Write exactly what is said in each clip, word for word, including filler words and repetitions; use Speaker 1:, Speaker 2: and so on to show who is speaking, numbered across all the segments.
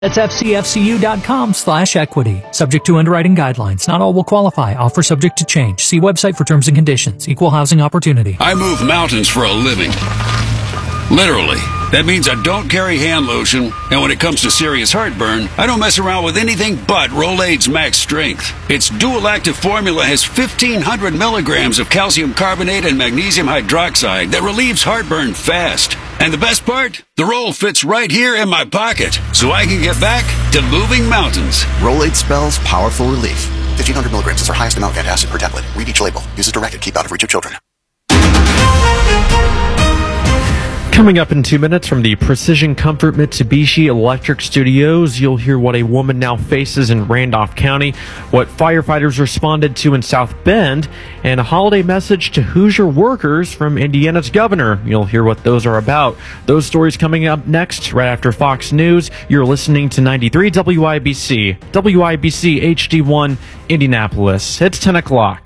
Speaker 1: That's fcfcu.com slash equity. Subject to underwriting guidelines. Not all will qualify. Offer subject to change. See website for terms and conditions. Equal housing opportunity.
Speaker 2: I move mountains for a living. Literally. That means I don't carry hand lotion, and when it comes to serious heartburn, I don't mess around with anything but Rolaids Max Strength. Its dual-active formula has fifteen hundred milligrams of calcium carbonate and magnesium hydroxide that relieves heartburn fast. And the best part? The roll fits right here in my pocket, so I can get back to moving mountains.
Speaker 3: Rolaids spells powerful relief. fifteen hundred milligrams is our highest amount of antacid per tablet. Read each label. Use as directed. Keep out of reach of children.
Speaker 4: Coming up in two minutes from the Precision Comfort Mitsubishi Electric Studios, you'll hear what a woman now faces in Randolph County, what firefighters responded to in South Bend, and a holiday message to Hoosier workers from Indiana's governor. You'll hear what those are about. Those stories coming up next, right after Fox News. You're listening to ninety-three W I B C, W I B C H D one, Indianapolis. It's ten o'clock.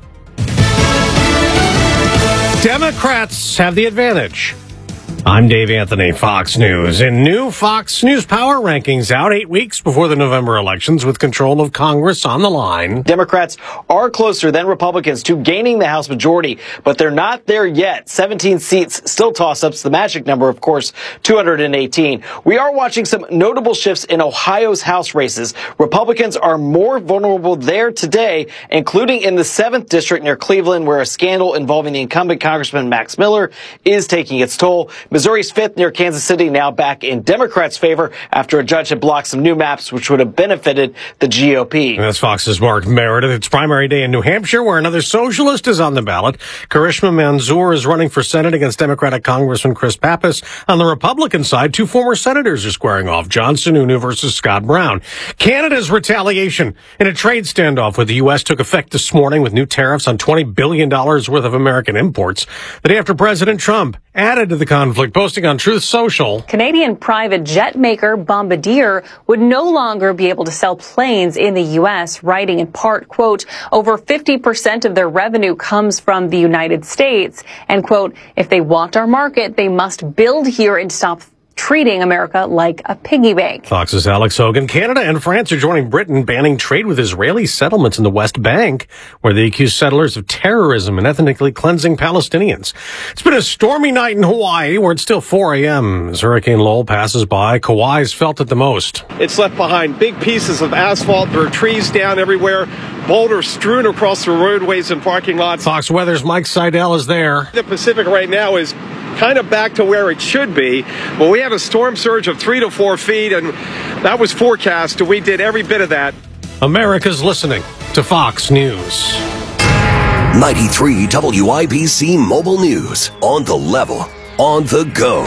Speaker 5: Democrats have the advantage. I'm Dave Anthony, Fox News. In new Fox News Power Rankings out eight weeks before the November elections with control of Congress on the line.
Speaker 6: Democrats are closer than Republicans to gaining the House majority, but they're not there yet. seventeen seats, still toss-ups. The magic number, of course, two hundred eighteen. We are watching some notable shifts in Ohio's House races. Republicans are more vulnerable there today, including in the seventh district near Cleveland, where a scandal involving the incumbent Congressman Max Miller is taking its toll. Missouri's fifth near Kansas City now back in Democrats' favor after a judge had blocked some new maps which would have benefited the G O P.
Speaker 5: That's Fox's Mark Meredith. It's primary day in New Hampshire where another socialist is on the ballot. Karishma Manzoor is running for Senate against Democratic Congressman Chris Pappas. On the Republican side, two former senators are squaring off. John Sununu versus Scott Brown. Canada's retaliation in a trade standoff with the U S took effect this morning with new tariffs on twenty billion dollars worth of American imports. The day after President Trump added to the conflict, posting on Truth Social.
Speaker 7: Canadian private jet maker Bombardier would no longer be able to sell planes in the U S, writing in part, quote, over fifty percent of their revenue comes from the United States, and, quote, if they want our market, they must build here and stop treating America like a piggy bank.
Speaker 5: Fox's Alex Hogan. Canada and France are joining Britain, banning trade with Israeli settlements in the West Bank, where they accuse settlers of terrorism and ethnically cleansing Palestinians. It's been a stormy night in Hawaii, where it's still four a.m. As Hurricane Lowell passes by, Kauai's felt it the most.
Speaker 8: It's left behind big pieces of asphalt. There are trees down everywhere, boulders strewn across the roadways and parking lots.
Speaker 5: Fox Weather's Mike Seidel is there.
Speaker 8: The Pacific right now is kind of back to where it should be, but we had a storm surge of three to four feet, and that was forecast, and we did every bit of that.
Speaker 5: America's listening to Fox News.
Speaker 9: ninety-three W I B C Mobile News. On the level, on the go.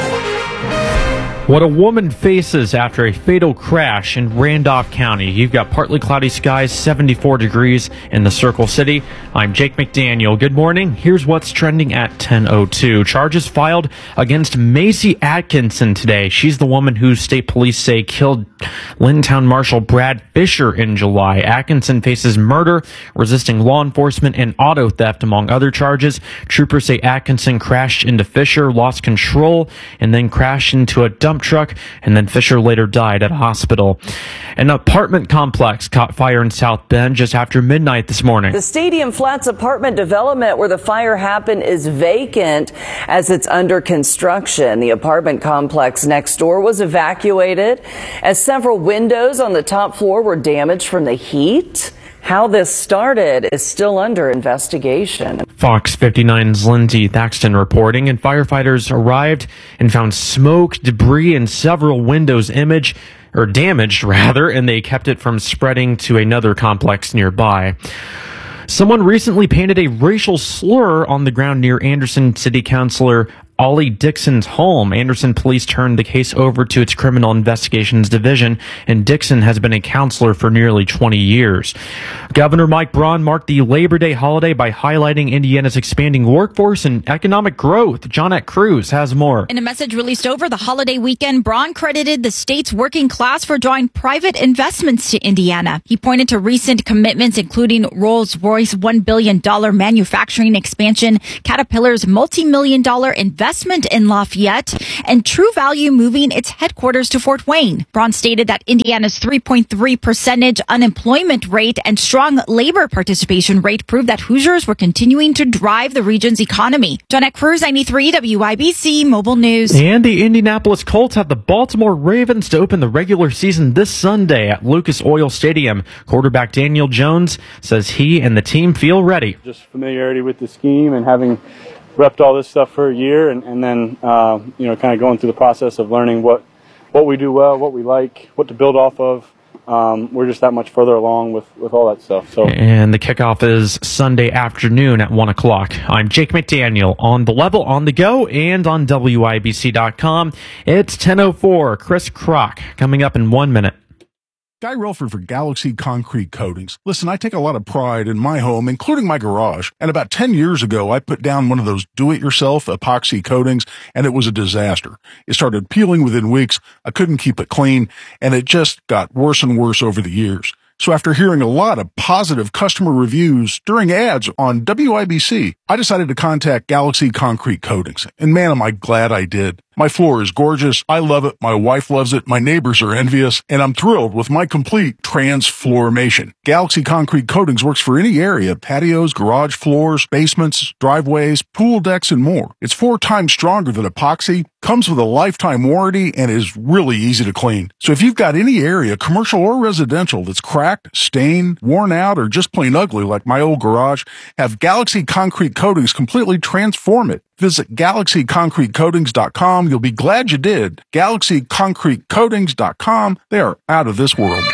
Speaker 4: What a woman faces after a fatal crash in Randolph County. You've got partly cloudy skies, seventy-four degrees in the Circle City. I'm Jake McDaniel. Good morning. Here's what's trending at ten oh two. Charges filed against Macy Atkinson today. She's the woman who state police say killed Lintown Marshal Brad Fisher in July. Atkinson faces murder, resisting law enforcement, and auto theft, among other charges. Troopers say Atkinson crashed into Fisher, lost control, and then crashed into a dump truck, and then Fisher later died at a hospital. An apartment complex caught fire in South Bend just after midnight this morning.
Speaker 10: The Stadium Flats apartment development where the fire happened is vacant as it's under construction. The apartment complex next door was evacuated as several windows on the top floor were damaged from the heat. How this started is still under investigation.
Speaker 4: Fox fifty-nine's Lindsay Thaxton reporting, and firefighters arrived and found smoke, debris, and several windows image, or damaged rather, and they kept it from spreading to another complex nearby. Someone recently painted a racial slur on the ground near Anderson City Councilor Ollie Dixon's home. Anderson police turned the case over to its Criminal Investigations Division, and Dixon has been a counselor for nearly twenty years. Governor Mike Braun marked the Labor Day holiday by highlighting Indiana's expanding workforce and economic growth. Johnette Cruz has more.
Speaker 11: In a message released over the holiday weekend, Braun credited the state's working class for drawing private investments to Indiana. He pointed to recent commitments, including Rolls-Royce one billion dollars manufacturing expansion, Caterpillar's multi-million dollar investment investment in Lafayette, and True Value moving its headquarters to Fort Wayne. Braun stated that Indiana's three point three percentage unemployment rate and strong labor participation rate proved that Hoosiers were continuing to drive the region's economy. Jeanette Cruz, ninety-three W I B C Mobile News.
Speaker 4: And the Indianapolis Colts have the Baltimore Ravens to open the regular season this Sunday at Lucas Oil Stadium. Quarterback Daniel Jones says he and the team feel ready.
Speaker 12: Just familiarity with the scheme and having repped all this stuff for a year, and, and then uh, you know, kind of going through the process of learning what what we do well, what we like, what to build off of. Um, we're just that much further along with, with all that stuff. So,
Speaker 4: and the kickoff is Sunday afternoon at one o'clock. I'm Jake McDaniel on The Level, on the go, and on W I B C dot com. It's ten oh four. Chris Kroc coming up in one minute.
Speaker 13: Guy Relford for Galaxy Concrete Coatings. Listen, I take a lot of pride in my home, including my garage. And about ten years ago, I put down one of those do-it-yourself epoxy coatings, and it was a disaster. It started peeling within weeks. I couldn't keep it clean, and it just got worse and worse over the years. So after hearing a lot of positive customer reviews during ads on W I B C, I decided to contact Galaxy Concrete Coatings. And man, am I glad I did. My floor is gorgeous. I love it. My wife loves it. My neighbors are envious. And I'm thrilled with my complete transformation. Galaxy Concrete Coatings works for any area: patios, garage floors, basements, driveways, pool decks, and more. It's four times stronger than epoxy, comes with a lifetime warranty, and is really easy to clean. So if you've got any area, commercial or residential, that's cracked, stained, worn out, or just plain ugly like my old garage, have Galaxy Concrete Coatings completely transform it. Visit Galaxy Concrete Coatings dot com. You'll be glad you did. Galaxy Concrete Coatings dot com. They are out of this world.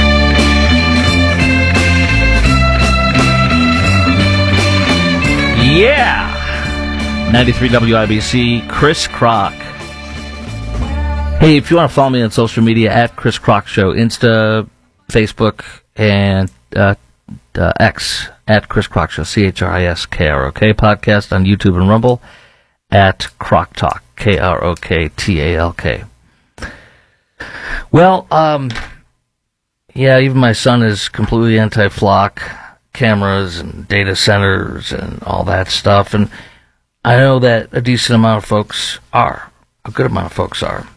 Speaker 14: Yeah! ninety-three W I B C, Chris Kroc. Hey, if you want to follow me on social media, at Chris Kroc Show, Insta, Facebook, and uh, uh, X, at Chris Kroc Show, C H R I S K R O K, podcast on YouTube and Rumble, at Kroc Talk, K R O K T A L K. Well, um, yeah, even my son is completely anti-flock cameras and data centers and all that stuff, and I know that a decent amount of folks are, a good amount of folks are.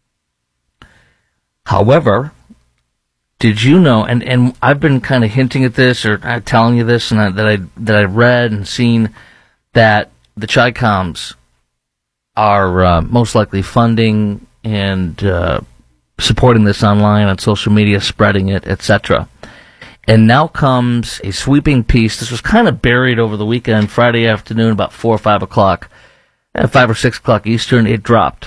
Speaker 14: However, did you know, and, and I've been kind of hinting at this, or uh, telling you this, and I, that I that I read and seen, that the Chi-Coms are uh, most likely funding and uh, supporting this online on social media, spreading it, et cetera. And now comes a sweeping piece. This was kind of buried over the weekend, Friday afternoon, about four or five o'clock, at five or six o'clock Eastern. It dropped.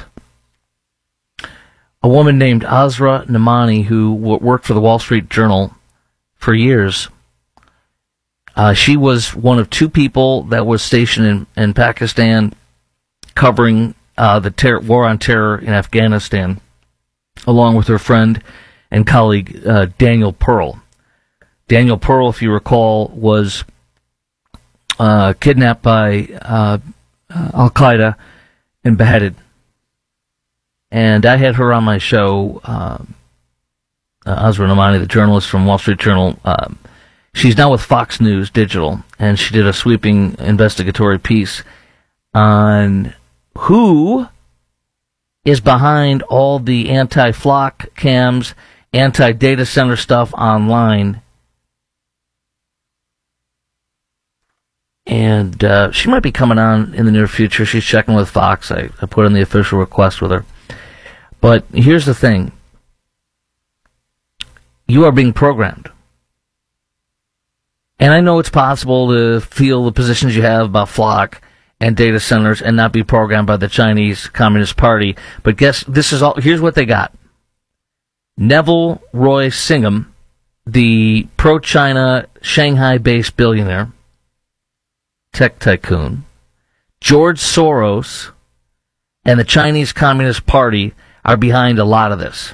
Speaker 14: A woman named Asra Namani, who w- worked for the Wall Street Journal for years. Uh, she was one of two people that was stationed in, in Pakistan covering uh, the ter- war on terror in Afghanistan, along with her friend and colleague uh, Daniel Pearl. Daniel Pearl, if you recall, was uh, kidnapped by uh, uh, Al-Qaeda and beheaded. And I had her on my show, uh, uh, Asra Namani, the journalist from Wall Street Journal. Uh, she's now with Fox News Digital, and she did a sweeping investigatory piece on who is behind all the anti-flock cams, anti-data center stuff online. And uh, she might be coming on in the near future. She's checking with Fox. I, I put in the official request with her. But here's the thing. You are being programmed. And I know it's possible to feel the positions you have about flock and data centers and not be programmed by the Chinese Communist Party. But guess, this is all, here's what they got. Neville Roy Singham, the pro-China Shanghai-based billionaire, tech tycoon, George Soros, and the Chinese Communist Party are behind a lot of this.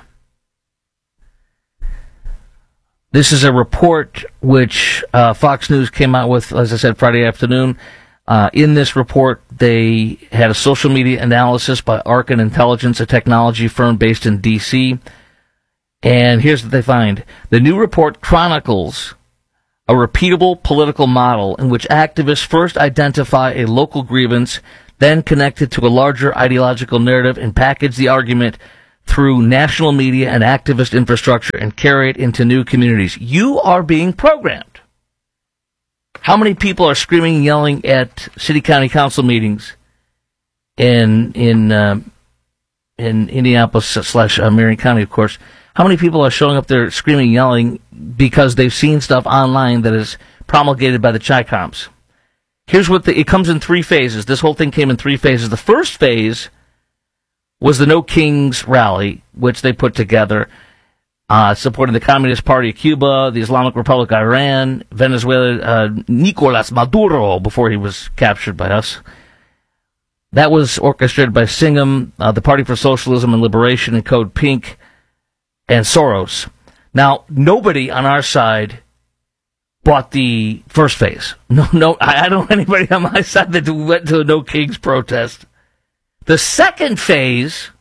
Speaker 14: This is a report which uh, Fox News came out with, as I said, Friday afternoon. Uh, in this report, they had a social media analysis by Arkan Intelligence, a technology firm based in D C. And here's what they find. The new report chronicles a repeatable political model in which activists first identify a local grievance, then connect it to a larger ideological narrative and package the argument through national media and activist infrastructure and carry it into new communities. You are being programmed. How many people are screaming and yelling at city county council meetings in in uh, in Indianapolis slash uh, Marion County, of course? How many people are showing up there screaming and yelling because they've seen stuff online that is promulgated by the Chi-Coms? Here's what the, it comes in three phases. This whole thing came in three phases. The first phase was the No Kings rally, which they put together, uh, supporting the Communist Party of Cuba, the Islamic Republic of Iran, Venezuela, uh, Nicolas Maduro, before he was captured by us. That was orchestrated by Singham, uh, the Party for Socialism and Liberation, and Code Pink, and Soros. Now, nobody on our side bought the first phase. No, no, I, I don't know anybody on my side that went to a No Kings protest. The second phase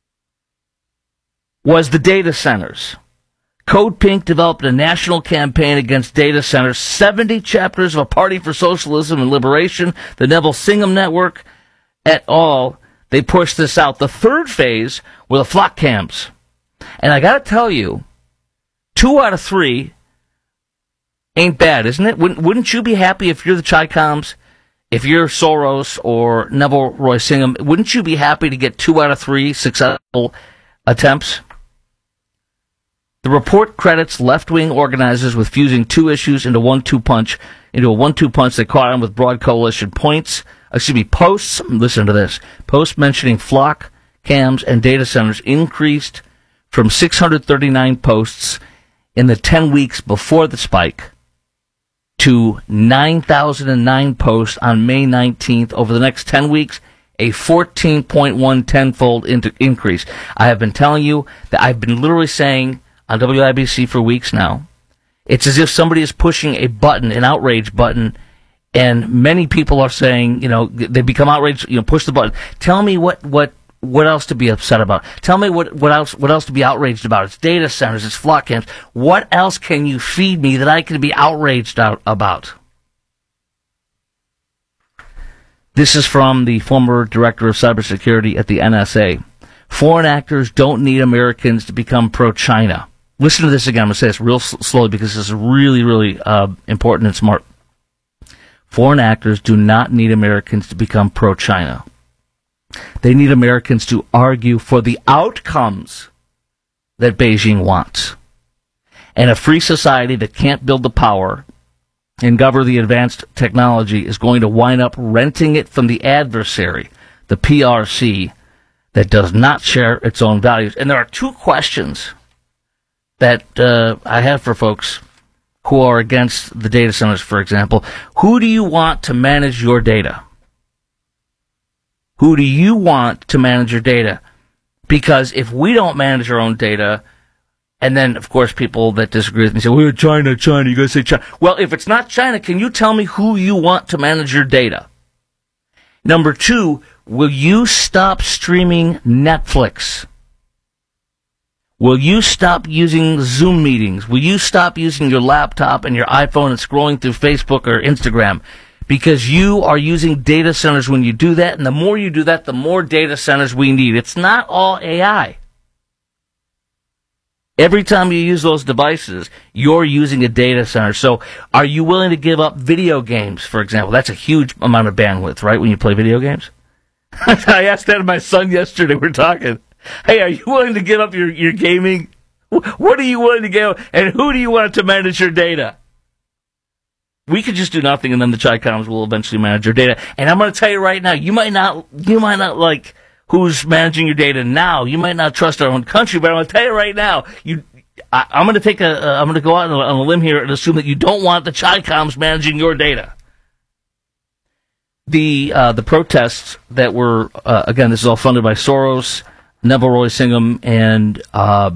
Speaker 14: was the data centers. Code Pink developed a national campaign against data centers, seventy chapters of a Party for Socialism and Liberation, the Neville Singham Network, et al. They pushed this out. The third phase were the flock cams. And I got to tell you, two out of three ain't bad, isn't it? Wouldn't, wouldn't you be happy if you're the Chi-Coms? If you're Soros or Neville Roy Singham, wouldn't you be happy to get two out of three successful attempts? The report credits left-wing organizers with fusing two issues into one-two punch, into a one-two punch that caught on with broad coalition points, excuse me, posts, listen to this, posts mentioning flock, cams, and data centers increased from six hundred thirty-nine posts in the ten weeks before the spike to nine thousand nine posts on May nineteenth. Over the next ten weeks, a fourteen point one tenfold into increase. I have been telling you that I've been literally saying on W I B C for weeks now, it's as if somebody is pushing a button, an outrage button, and many people are saying, you know, they become outraged, you know, push the button. Tell me what, what, what else to be upset about. Tell me what, what else, what else to be outraged about. It's data centers, it's flock camps. What else can you feed me that I can be outraged out about? This is from the former director of cybersecurity at the N S A. Foreign actors don't need Americans to become pro-China. Listen to this again. I'm going to say this real s- slowly because this is really, really uh, important and smart. Foreign actors do not need Americans to become pro-China. They need Americans to argue for the outcomes that Beijing wants. And a free society that can't build the power and govern the advanced technology is going to wind up renting it from the adversary, the P R C, that does not share its own values. And there are two questions that uh, I have for folks who are against the data centers, for example. Who do you want to manage your data? Who do you want to manage your data? Because if we don't manage our own data, and then, of course, people that disagree with me say, well, China, China, you gotta say China. Well, if it's not China, can you tell me who you want to manage your data? Number two, will you stop streaming Netflix? Will you stop using Zoom meetings? Will you stop using your laptop and your iPhone and scrolling through Facebook or Instagram? Because you are using data centers when you do that, and the more you do that, the more data centers we need. It's not all A I. Every time you use those devices, you're using a data center. So are you willing to give up video games, for example? That's a huge amount of bandwidth, right, when you play video games? I asked that of my son yesterday. We're talking. Hey, are you willing to give up your, your gaming? What are you willing to give up? And who do you want to manage your data? We could just do nothing, and then the Chi-Coms will eventually manage your data. And I'm going to tell you right now, you might not, you might not like who's managing your data now. You might not trust our own country, but I'm going to tell you right now, you, I, I'm going to take a, uh, I'm going to go out on a, on a limb here and assume that you don't want the Chi-Coms managing your data. The uh, the protests that were, uh, again, this is all funded by Soros, Neville Roy Singham, and uh,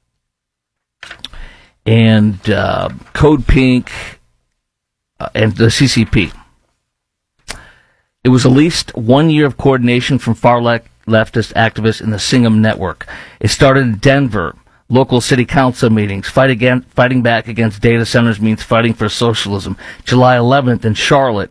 Speaker 14: and uh, Code Pink, uh, and the C C P. It was at least one year of coordination from far left leftist activists in the Singham network. It started in Denver, local city council meetings. Fight again, fighting back against data centers means fighting for socialism. July eleventh in Charlotte,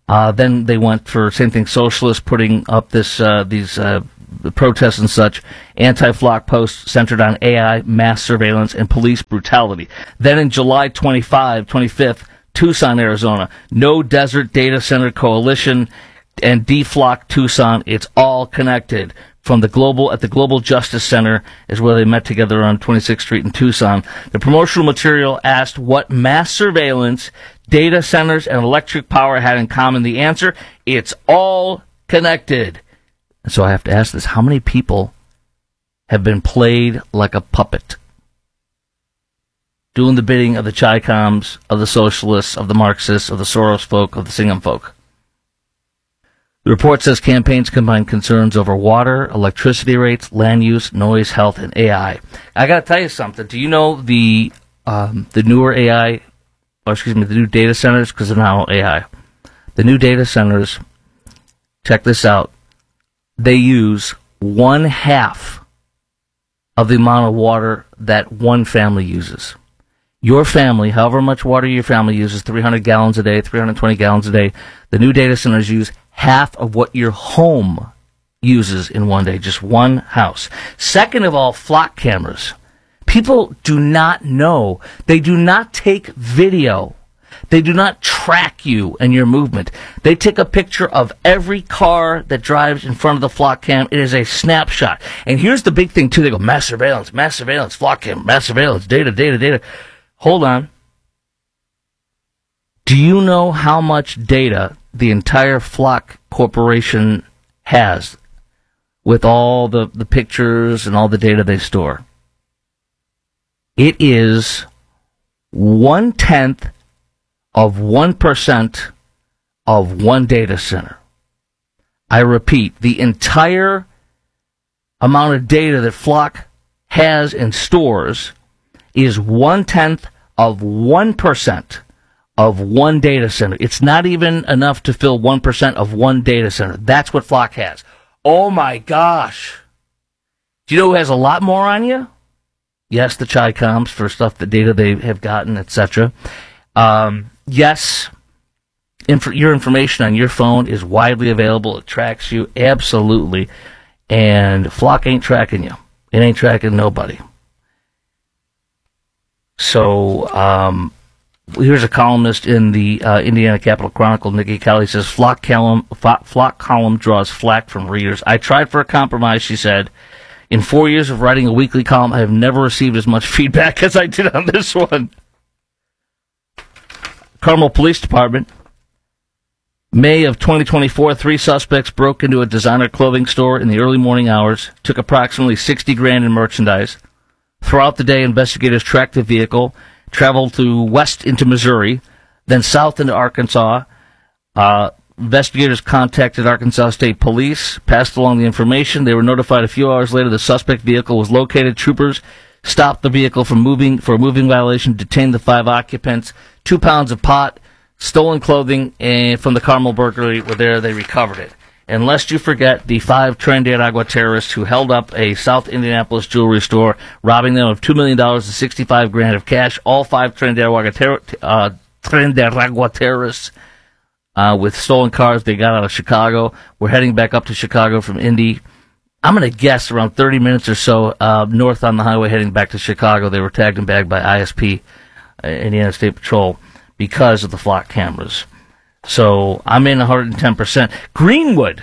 Speaker 14: Uh, then they went for same thing, socialists putting up this uh, these uh, protests and such, anti-flock posts centered on A I, mass surveillance, and police brutality. Then in July twenty-fifth, twenty-fifth, Tucson, Arizona, No Desert Data Center Coalition and Deflock Tucson. It's all connected. From the global at the Global Justice Center is where they met together on twenty-sixth Street in Tucson. The promotional material asked what mass surveillance, data centers, and electric power had in common. The answer: it's all connected. And so I have to ask this: how many people have been played like a puppet, doing the bidding of the Chi-Coms, of the socialists, of the Marxists, of the Soros folk, of the Singham folk? The report says campaigns combine concerns over water, electricity rates, land use, noise, health, and A I. I got to tell you something. Do you know the um, the newer A I, or excuse me, the new data centers, because they're now A I. The new data centers, check this out, they use one half of the amount of water that one family uses. Your family, however much water your family uses, three hundred gallons a day, three hundred twenty gallons a day, the new data centers use half of what your home uses in one day, just one house. Second of all, flock cameras. People do not know. They do not take video. They do not track you and your movement. They take a picture of every car that drives in front of the flock cam. It is a snapshot. And here's the big thing, too. They go, mass surveillance, mass surveillance, flock cam, mass surveillance, data, data, data. Hold on. Do you know how much data the entire Flock Corporation has with all the, the pictures and all the data they store? It is one-tenth of one percent of one data center. I repeat, the entire amount of data that Flock has and stores is one-tenth of one percent of one data center. It's not even enough to fill one percent of one data center. That's what Flock has. Oh my gosh. Do you know who has a lot more on you? Yes, the Chi-Coms for stuff, the data they have gotten, et cetera. Um, yes, inf- your information on your phone is widely available. It tracks you, absolutely. And Flock ain't tracking you. It ain't tracking nobody. So, um, here's a columnist in the uh, Indiana Capital Chronicle, Nikki Kelly, says, Flock column, Flock column draws flack from readers. I tried for a compromise, she said. In four years of writing a weekly column, I have never received as much feedback as I did on this one. Carmel Police Department. May of twenty twenty-four, three suspects broke into a designer clothing store in the early morning hours, took approximately sixty grand in merchandise. Throughout the day, investigators tracked the vehicle, traveled to west into Missouri, then south into Arkansas. Uh, investigators contacted Arkansas State Police, passed along the information. They were notified a few hours later the suspect vehicle was located. Troopers stopped the vehicle from moving for a moving violation, detained the five occupants. Two pounds of pot, stolen clothing, and from the Carmel burglary were there. They recovered it. And lest you forget the five Tren de Aragua terrorists who held up a South Indianapolis jewelry store, robbing them of two million dollars and sixty-five grand of cash. All five Tren de Aragua, ter- uh, Tren de Aragua terrorists uh, with stolen cars they got out of Chicago. We're heading back up to Chicago from Indy. I'm going to guess around thirty minutes or so uh, north on the highway heading back to Chicago. They were tagged and bagged by I S P, uh, Indiana State Patrol, because of the Flock cameras. So I'm in one hundred ten percent. Greenwood.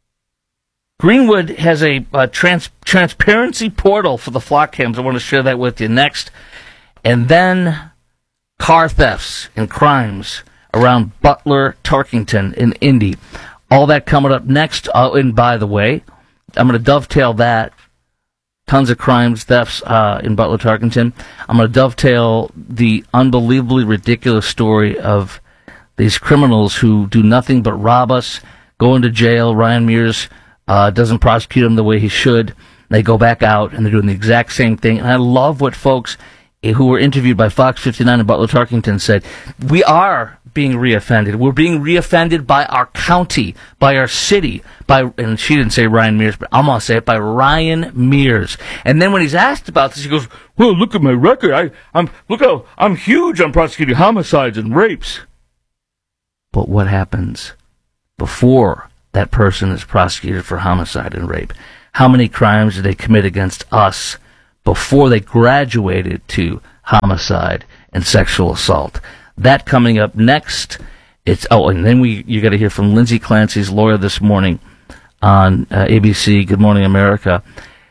Speaker 14: Greenwood has a, a trans, transparency portal for the Flock cams. I want to share that with you next. And then car thefts and crimes around Butler, Tarkington, and Indy. All that coming up next. Oh, and by the way, I'm going to dovetail that. Tons of crimes, thefts uh, in Butler, Tarkington. I'm going to dovetail the unbelievably ridiculous story of these criminals who do nothing but rob us, go into jail. Ryan Mears uh, doesn't prosecute them the way he should. They go back out, and they're doing the exact same thing. And I love what folks who were interviewed by Fox fifty-nine in Butler, Tarkington said. We are being reoffended. We're being reoffended by our county, by our city, by, and she didn't say Ryan Mears, but I'm going to say it, by Ryan Mears. And then when he's asked about this, he goes, well, look at my record. I, I'm, look how, I'm huge on prosecuting homicides and rapes. But what happens before that person is prosecuted for homicide and rape? How many crimes did they commit against us before they graduated to homicide and sexual assault? That coming up next. It's oh, and then we you got to hear from Lindsay Clancy's lawyer this morning on uh, A B C Good Morning America.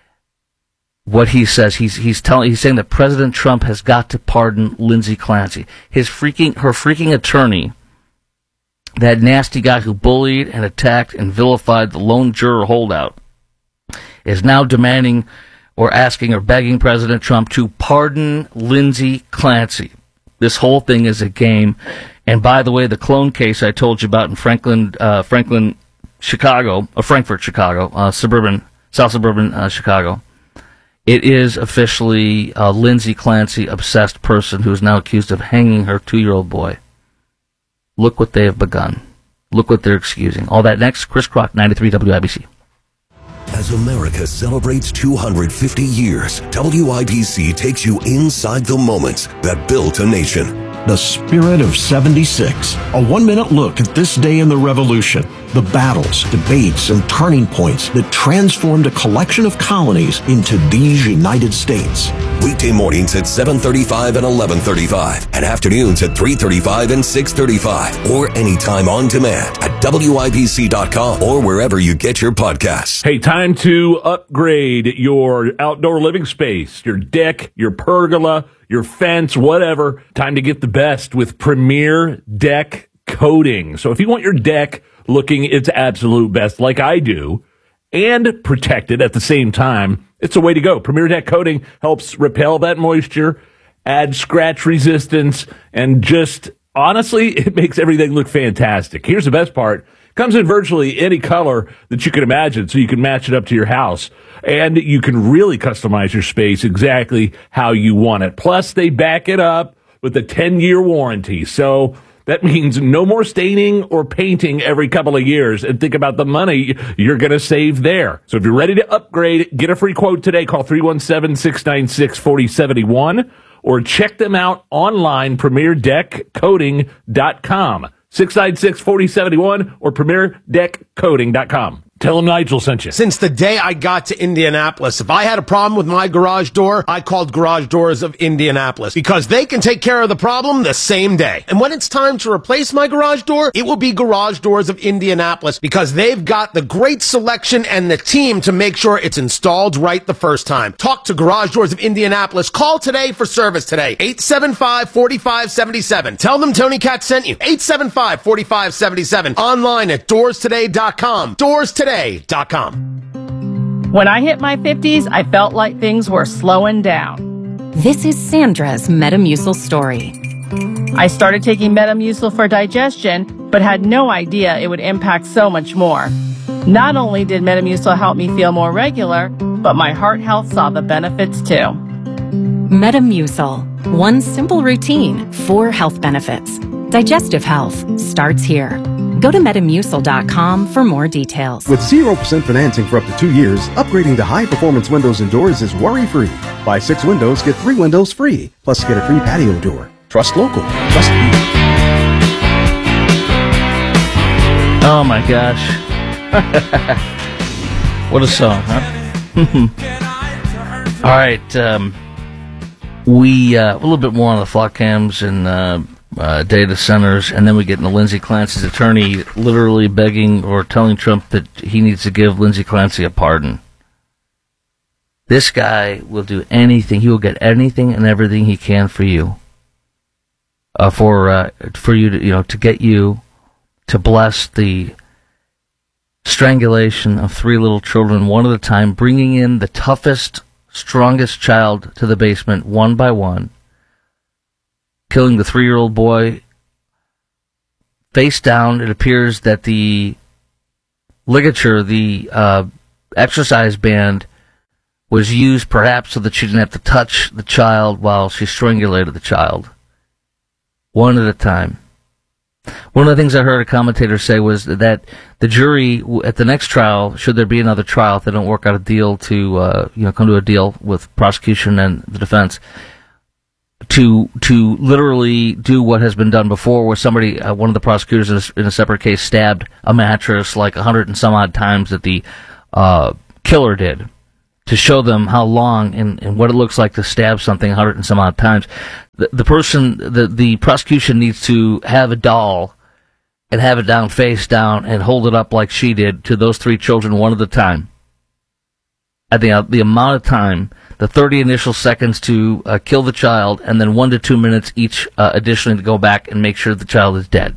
Speaker 14: What he says, he's he's telling he's saying that President Trump has got to pardon Lindsay Clancy, his freaking her freaking attorney, that nasty guy who bullied and attacked and vilified the lone juror holdout, is now demanding or asking or begging President Trump to pardon Lindsay Clancy. This whole thing is a game. And by the way, the clone case I told you about in Franklin, uh, Franklin, Chicago, or Frankfurt, Chicago, uh, suburban, South suburban uh, Chicago, it is officially a Lindsay Clancy obsessed person who is now accused of hanging her two-year-old boy. Look what they have begun. Look what they're excusing. All that next. Chris Crock, ninety-three W I B C.
Speaker 9: As America celebrates two hundred fifty years, W I B C takes you inside the moments that built a nation.
Speaker 15: The Spirit of seventy-six. A one-minute look at this day in the Revolution. The battles, debates, and turning points that transformed a collection of colonies into these United States.
Speaker 9: Weekday mornings at seven thirty-five and eleven thirty-five, and afternoons at three thirty-five and six thirty-five, or anytime on demand at W I B C dot com or wherever you get your podcasts.
Speaker 16: Hey, time to upgrade your outdoor living space, your deck, your pergola, your fence, whatever. Time to get the best with Premier Deck Coating. So if you want your deck looking its absolute best, like I do, and protected at the same time, it's a way to go. Premier Deck Coating helps repel that moisture, add scratch resistance, and just, honestly, it makes everything look fantastic. Here's the best part. Comes in virtually any color that you can imagine, so you can match it up to your house. And you can really customize your space exactly how you want it. Plus, they back it up with a ten-year warranty. So that means no more staining or painting every couple of years. And think about the money you're going to save there. So if you're ready to upgrade, get a free quote today. Call three one seven, six nine six, four oh seven one or check them out online, premier deck coating dot com. six nine six, four oh seven one or premier deck coating dot com. Tell them Nigel sent you.
Speaker 17: Since the day I got to Indianapolis, if I had a problem with my garage door, I called Garage Doors of Indianapolis because they can take care of the problem the same day. And when it's time to replace my garage door, it will be Garage Doors of Indianapolis because they've got the great selection and the team to make sure it's installed right the first time. Talk to Garage Doors of Indianapolis. Call today for service today. eight seven five, four five seven seven. Tell them Tony Katz sent you. eight seven five, four five seven seven. Online at doors today dot com. Doors Today. Dot com.
Speaker 18: When I hit my fifties, I felt like things were slowing down.
Speaker 19: This is Sandra's Metamucil story.
Speaker 18: I started taking Metamucil for digestion, but had no idea it would impact so much more. Not only did Metamucil help me feel more regular, but my heart health saw the benefits too.
Speaker 19: Metamucil. One simple routine, four health benefits. Digestive health starts here. Go to Metamucil dot com for more details.
Speaker 20: With zero percent financing for up to two years, upgrading to high-performance windows and doors is worry-free. Buy six windows, get three windows free. Plus, get a free patio door. Trust local. Trust me.
Speaker 14: Oh, my gosh. What a song, huh? All right. Um, we, uh, a little bit more on the flock cams and... Uh, Uh, data centers, and then we get into Lindsay Clancy's attorney literally begging or telling Trump that he needs to give Lindsay Clancy a pardon. This guy will do anything. He will get anything and everything he can for you. Uh, for uh, for you to, you know, to get you to bless the strangulation of three little children one at a time, bringing in the toughest, strongest child to the basement one by one. Killing the three-year-old boy face down. It appears that the ligature, the uh, exercise band, was used perhaps so that she didn't have to touch the child while she strangulated the child. One at a time. One of the things I heard a commentator say was that the jury, at the next trial, should there be another trial, if they don't work out a deal to, uh, you know, come to a deal with prosecution and the defense, to to to literally do what has been done before, where somebody, uh, one of the prosecutors in a, in a separate case, stabbed a mattress like a hundred and some odd times that the uh, killer did, to show them how long and, and what it looks like to stab something a hundred and some odd times. The, the person, the the prosecution needs to have a doll and have it down face down and hold it up like she did to those three children one at a time. At the the amount of time, the thirty initial seconds to uh, kill the child, and then one to two minutes each uh, additionally to go back and make sure the child is dead.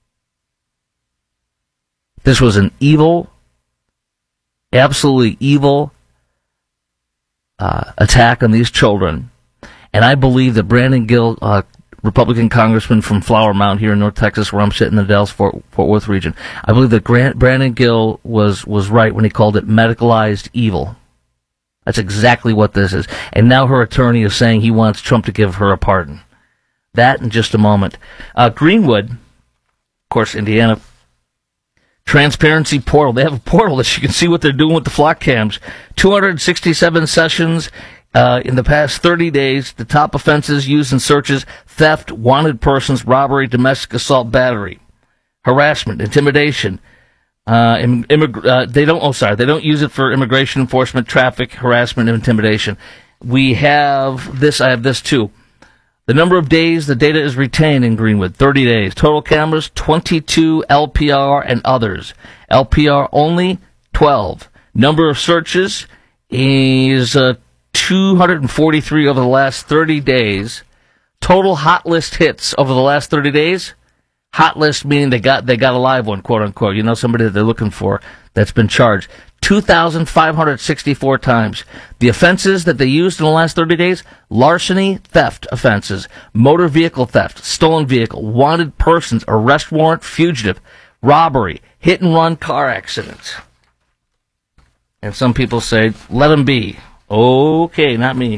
Speaker 14: This was an evil, absolutely evil uh, attack on these children, and I believe that Brandon Gill, uh, Republican congressman from Flower Mound here in North Texas, where I'm sitting in the Dallas-Fort Fort Worth region, I believe that Grant, Brandon Gill was, was right when he called it medicalized evil. That's exactly what this is. And now her attorney is saying he wants Trump to give her a pardon. That in just a moment. Uh, Greenwood, of course, Indiana, transparency portal. They have a portal that you can see what they're doing with the flock cams. two hundred sixty-seven sessions uh, in the past thirty days. The top offenses used in searches: theft, wanted persons, robbery, domestic assault, battery, harassment, intimidation. Uh, immig- uh, they don't, oh, sorry, they don't use it for immigration enforcement, traffic, harassment, and intimidation. We have this, I have this too. The number of days the data is retained in Greenwood, thirty days. Total cameras, twenty-two, L P R and others. L P R only, twelve. Number of searches is uh, two hundred forty-three over the last thirty days. Total hot list hits over the last thirty days. Hot list meaning they got they got a live one, quote unquote. You know, somebody that they're looking for that's been charged. two thousand five hundred sixty-four times. The offenses that they used in the last thirty days: larceny, theft offenses, motor vehicle theft, stolen vehicle, wanted persons, arrest warrant, fugitive, robbery, hit and run car accidents. And some people say, let them be. Okay, not me.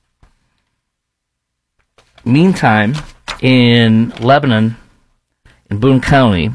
Speaker 14: Meantime, in Lebanon, in Boone County,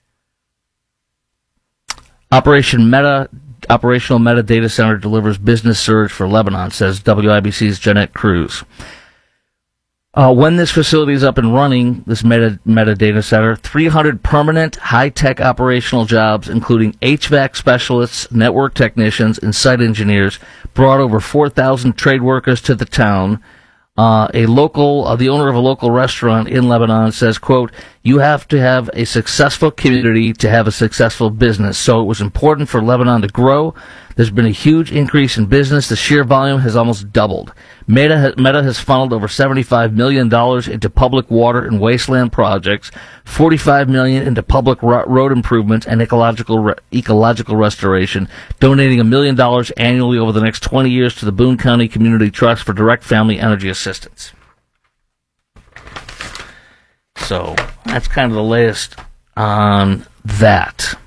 Speaker 14: Operation Meta, Operational Meta Data Center delivers business surge for Lebanon, says W I B C's Jeanette Cruz. Uh, when this facility is up and running, this Meta, Meta Data Center, three hundred permanent high-tech operational jobs, including H V A C specialists, network technicians, and site engineers, brought over four thousand trade workers to the town. Uh, a local, uh, the owner of a local restaurant in Lebanon says, quote, "You have to have a successful community to have a successful business. So it was important for Lebanon to grow. There's been a huge increase in business. The sheer volume has almost doubled. Meta, ha- Meta has funneled over seventy-five million dollars into public water and wasteland projects, forty-five million dollars into public ro- road improvements and ecological re- ecological restoration, donating a million dollars annually over the next twenty years to the Boone County Community Trust for direct family energy assistance." So that's kind of the latest on that.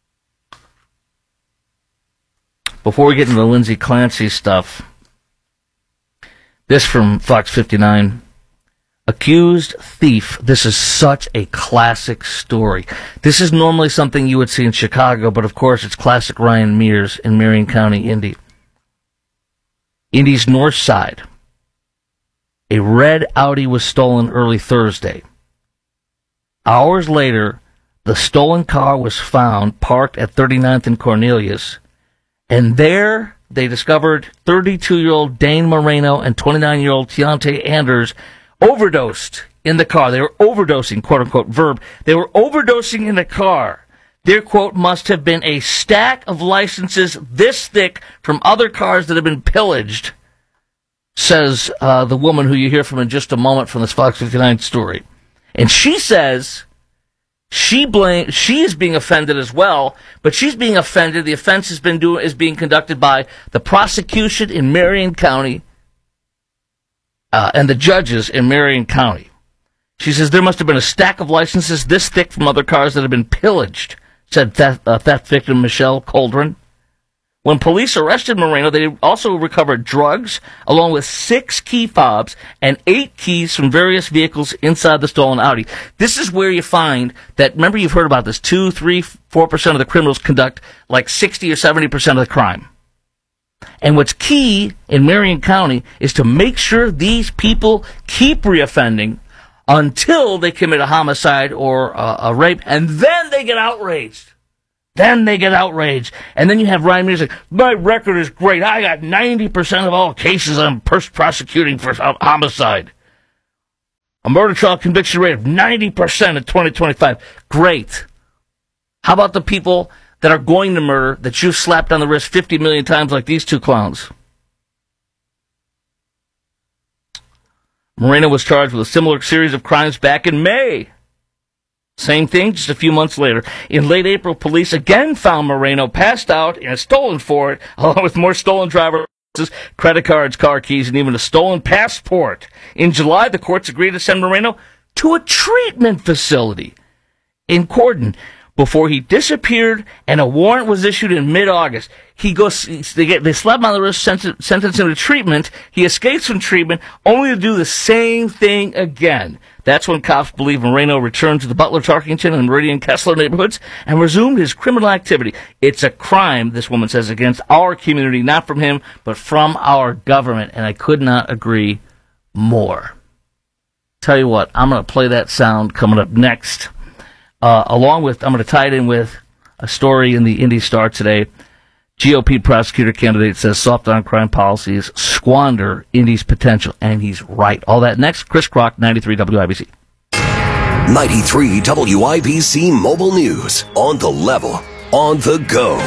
Speaker 14: Before we get into the Lindsay Clancy stuff, this from Fox fifty-nine. Accused thief. This is such a classic story. This is normally something you would see in Chicago, but of course it's classic Ryan Mears in Marion County, Indy. Indy's north side. A red Audi was stolen early Thursday. Hours later, the stolen car was found parked at thirty-ninth and Cornelius. And there, they discovered thirty-two-year-old Dane Moreno and twenty-nine-year-old Tiante Anders overdosed in the car. They were overdosing, quote-unquote, verb. They were overdosing in the car. Their, quote, must have been a stack of licenses this thick from other cars that have been pillaged, says uh, the woman who you hear from in just a moment from this Fox fifty-nine story. And she says She blame she is being offended as well, but she's being offended. The offense has been do, is being conducted by the prosecution in Marion County uh, and the judges in Marion County. She says there must have been a stack of licenses this thick from other cars that have been pillaged, said theft, uh, theft victim Michelle Coldren. When police arrested Moreno, they also recovered drugs, along with six key fobs and eight keys from various vehicles inside the stolen Audi. This is where you find that, remember you've heard about this, two, three, four percent of the criminals conduct like sixty or seventy percent of the crime. And what's key in Marion County is to make sure these people keep reoffending until they commit a homicide or a, a rape, and then they get outraged. Then they get outraged. And then you have Ryan Music. My record is great. I got ninety percent of all cases I'm pers- prosecuting for homicide. A murder trial conviction rate of ninety percent in twenty twenty-five. Great. How about the people that are going to murder that you've slapped on the wrist fifty million times like these two clowns? Moreno was charged with a similar series of crimes back in May. Same thing, just a few months later. In late April, police again found Moreno passed out in a stolen Ford, along with more stolen driver licenses, credit cards, car keys, and even a stolen passport. In July, the courts agreed to send Moreno to a treatment facility in Cordon before he disappeared, and a warrant was issued in mid-August. He goes, they get, they slap him on the wrist, sentence, sentence him to treatment. He escapes from treatment, only to do the same thing again. That's when cops believe Moreno returned to the Butler, Tarkington, and Meridian Kessler neighborhoods and resumed his criminal activity. It's a crime, this woman says, against our community, not from him, but from our government. And I could not agree more. Tell you what, I'm going to play that sound coming up next. Uh, along with, I'm going to tie it in with a story in the Indy Star today. G O P prosecutor candidate says soft on crime policies squander Indy's potential, and he's right. All that next. Chris Kroc, ninety-three W I B C.
Speaker 9: ninety-three W I B C Mobile News. On the level. On the go.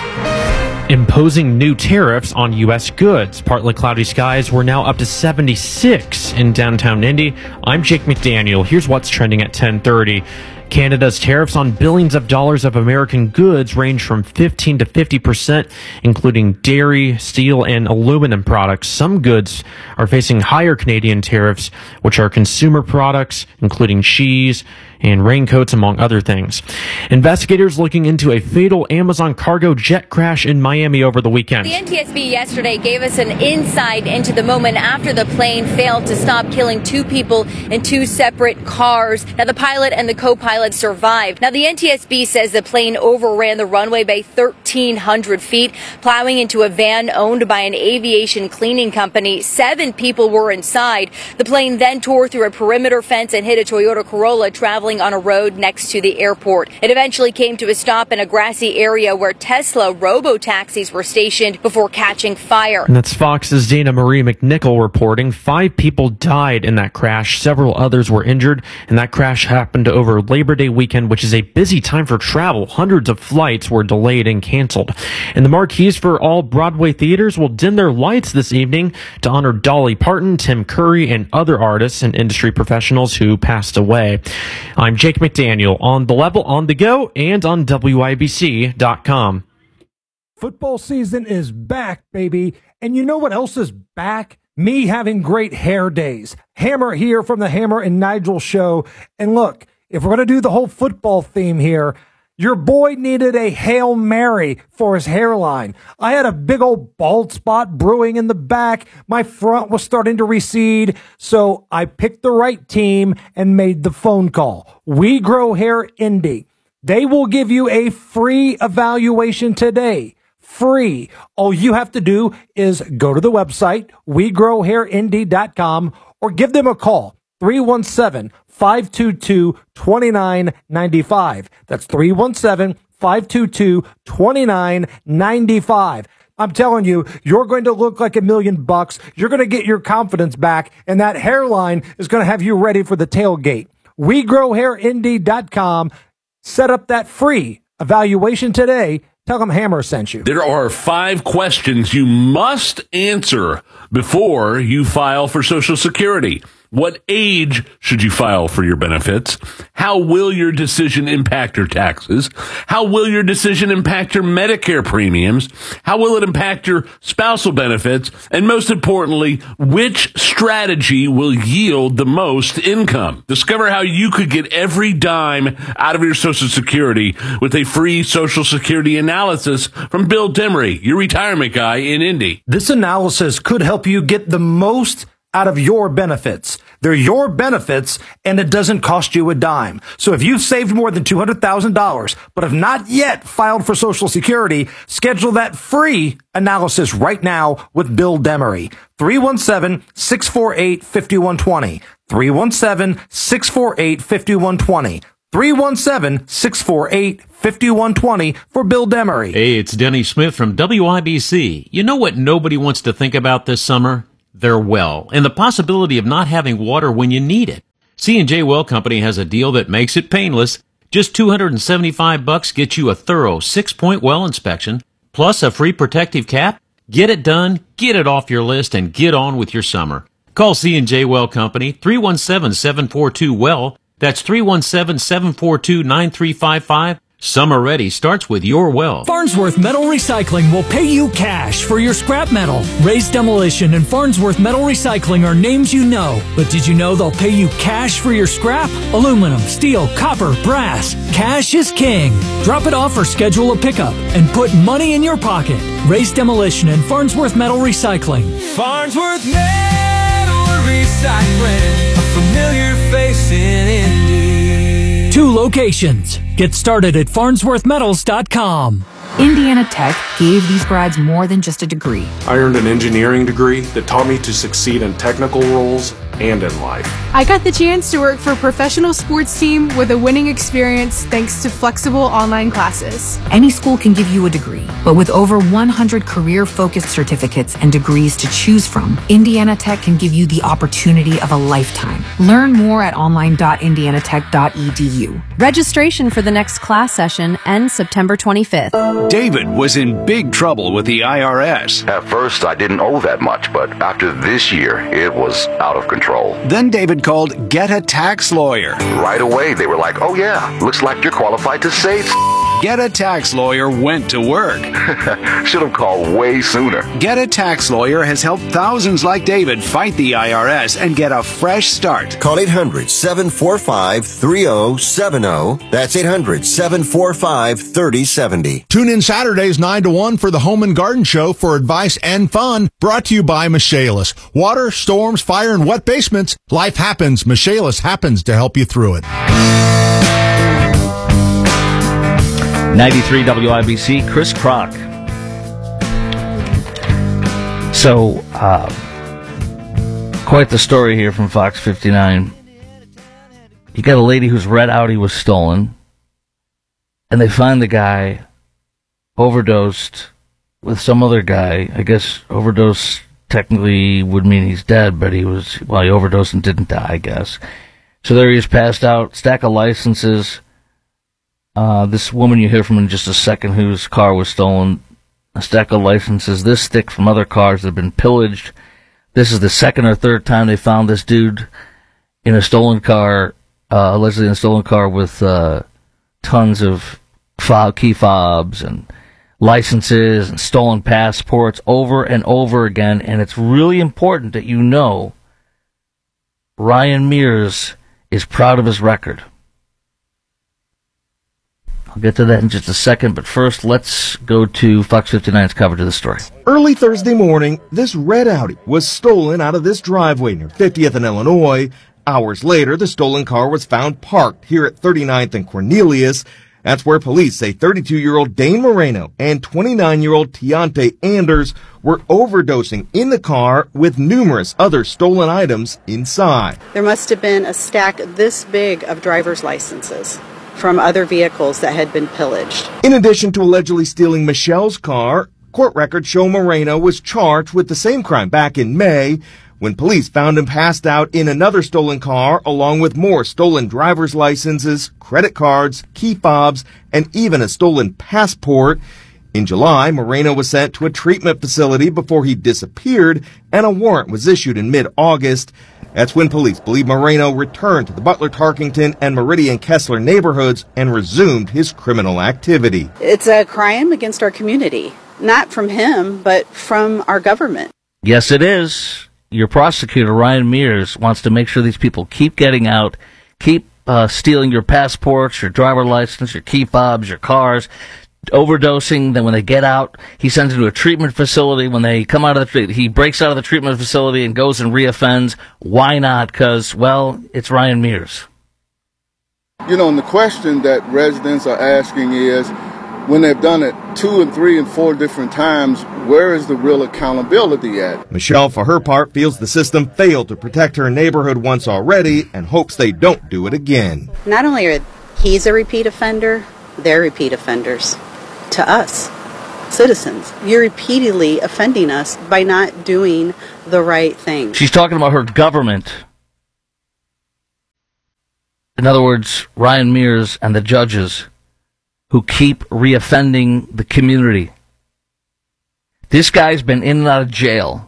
Speaker 4: Imposing new tariffs on U S goods. Partly cloudy skies. We're now up to seventy-six in downtown Indy. I'm Jake McDaniel. Here's what's trending at ten thirty. Canada's tariffs on billions of dollars of American goods range from fifteen to fifty percent, including dairy, steel, and aluminum products. Some goods are facing higher Canadian tariffs, which are consumer products, including cheese and raincoats, among other things. Investigators looking into a fatal Amazon cargo jet crash in Miami over the weekend.
Speaker 21: The N T S B yesterday gave us an insight into the moment after the plane failed to stop, killing two people in two separate cars. Now, the pilot and the co-pilot survived. Now, the N T S B says the plane overran the runway by thirteen hundred feet, plowing into a van owned by an aviation cleaning company. Seven people were inside. The plane then tore through a perimeter fence and hit a Toyota Corolla traveling on a road next to the airport. It eventually came to a stop in a grassy area where Tesla robo-taxis were stationed before catching fire.
Speaker 4: And that's Fox's Dana Marie McNichol reporting. Five people died in that crash. Several others were injured, and that crash happened over Labor Day weekend, which is a busy time for travel. Hundreds of flights were delayed and canceled. And the marquees for all Broadway theaters will dim their lights this evening to honor Dolly Parton, Tim Curry, and other artists and industry professionals who passed away. I'm Jake McDaniel, on the level, on the go, and on W I B C dot com.
Speaker 22: Football season is back, baby. And you know what else is back? Me having great hair days. Hammer here from the Hammer and Nigel show. And look, if we're going to do the whole football theme here, your boy needed a Hail Mary for his hairline. I had a big old bald spot brewing in the back. My front was starting to recede. So I picked the right team and made the phone call. We Grow Hair Indy. They will give you a free evaluation today. Free. All you have to do is go to the website, we grow hair indy dot com, or give them a call, three one seven, five two two, two nine nine five. That's three one seven, five two two, two nine nine five. I'm telling you, you're going to look like a million bucks. You're going to get your confidence back, and that hairline is going to have you ready for the tailgate. we grow hair indy dot com. Set up that free evaluation today. Tell them Hammer sent you.
Speaker 16: There are five questions you must answer before you file for Social Security. What age should you file for your benefits? How will your decision impact your taxes? How will your decision impact your Medicare premiums? How will it impact your spousal benefits? And most importantly, which strategy will yield the most income? Discover how you could get every dime out of your Social Security with a free Social Security analysis from Bill Demery, your retirement guy in Indy.
Speaker 22: This analysis could help you get the most out of your benefits. They're your benefits, and it doesn't cost you a dime. So if you've saved more than two hundred thousand dollars, but have not yet filed for Social Security, schedule that free analysis right now with Bill Demery. three one seven, six four eight, five one two zero. three one seven, six four eight, five one two zero. three one seven, six four eight, five one two zero for Bill Demery.
Speaker 1: Hey, it's Denny Smith from W I B C. You know what nobody wants to think about this summer? Their well, and the possibility of not having water when you need it. C and J Well Company has a deal that makes it painless. Just two hundred seventy-five bucks gets you a thorough six-point well inspection, plus a free protective cap. Get it done, get it off your list, and get on with your summer. Call C and J Well Company, three one seven, seven four two, W E L L. That's three one seven, seven four two, nine three five five. Summer ready starts with your well.
Speaker 2: Farnsworth Metal Recycling will pay you cash for your scrap metal. Raised Demolition and Farnsworth Metal Recycling are names you know. But did you know they'll pay you cash for your scrap? Aluminum, steel, copper, brass. Cash is king. Drop it off or schedule a pickup and put money in your pocket. Raised Demolition and Farnsworth Metal Recycling.
Speaker 23: Farnsworth Metal Recycling, a familiar face in Indy.
Speaker 2: Two locations. Get started at farnsworth metals dot com.
Speaker 24: Indiana Tech gave these grads more than just a degree.
Speaker 25: I earned an engineering degree that taught me to succeed in technical roles and in life.
Speaker 26: I got the chance to work for a professional sports team with a winning experience thanks to flexible online classes.
Speaker 24: Any school can give you a degree, but with over one hundred career-focused certificates and degrees to choose from, Indiana Tech can give you the opportunity of a lifetime. Learn more at online dot indiana tech dot e d u.
Speaker 27: Registration for the next class session ends September twenty-fifth.
Speaker 28: David was in big trouble with the I R S.
Speaker 29: At first, I didn't owe that much, but after this year, it was out of control.
Speaker 28: Then David called Get a Tax Lawyer.
Speaker 29: Right away, they were like, oh yeah, looks like you're qualified to save.
Speaker 28: Get a Tax Lawyer went to work.
Speaker 29: Should have called way sooner.
Speaker 28: Get a Tax Lawyer has helped thousands like David fight the I R S and get a fresh start.
Speaker 30: Call eight hundred, seven four five, three oh seven oh. That's eight hundred, seven four five, three oh seven oh.
Speaker 31: Tune in Saturdays nine to one for the Home and Garden Show for advice and fun. Brought to you by Michaelis. Water, storms, fire, and wet basements. Life happens. Michaelis happens to help you through it.
Speaker 14: ninety-three W I B C, Chris Kroc. So, uh, quite the story here from Fox fifty-nine. You got a lady whose red Audi was stolen, and they find the guy overdosed with some other guy. I guess overdose technically would mean he's dead, but he was, well, he overdosed and didn't die, I guess. So there he is, passed out, stack of licenses. Uh, this woman you hear from in just a second whose car was stolen, a stack of licenses, this stick from other cars that have been pillaged. This is the second or third time they found this dude in a stolen car, uh, allegedly in a stolen car with uh, tons of fob, key fobs and licenses and stolen passports over and over again. And it's really important that you know Ryan Mears is proud of his record. I'll get to that in just a second, but first, let's go to Fox fifty-nine's coverage of the story.
Speaker 32: Early Thursday morning, this red Audi was stolen out of this driveway near fiftieth and Illinois. Hours later, the stolen car was found parked here at thirty-ninth and Cornelius. That's where police say thirty-two-year-old Dane Moreno and twenty-nine-year-old Tiante Anders were overdosing in the car with numerous other stolen items inside.
Speaker 33: There must have been a stack this big of driver's licenses from other vehicles that had been pillaged.
Speaker 32: In addition to allegedly stealing Michelle's car, court records show Moreno was charged with the same crime back in May when police found him passed out in another stolen car along with more stolen driver's licenses, credit cards, key fobs, and even a stolen passport. In July, Moreno was sent to a treatment facility before he disappeared, and a warrant was issued in mid-August. That's when police believe Moreno returned to the Butler, Tarkington, and Meridian Kessler neighborhoods and resumed his criminal activity.
Speaker 33: It's a crime against our community, not from him, but from our government.
Speaker 14: Yes, it is. Your prosecutor, Ryan Mears, wants to make sure these people keep getting out, keep uh, stealing your passports, your driver license, your key fobs, your cars. overdosing. Then when they get out, he sends them to a treatment facility. When they come out of the treatment, he breaks out of the treatment facility and goes and reoffends. Why not? Because, well, it's Ryan Mears.
Speaker 3: You know, and the question that residents are asking is, when they've done it two and three and four different times, where is the real accountability at?
Speaker 32: Michelle, for her part, feels the system failed to protect her neighborhood once already and hopes they don't do it again.
Speaker 33: Not only are he's a repeat offender, they're repeat offenders to us, citizens. You're repeatedly offending us by not doing the right thing.
Speaker 14: She's talking about her government. In other words, Ryan Mears and the judges who keep reoffending the community. This guy's been in and out of jail.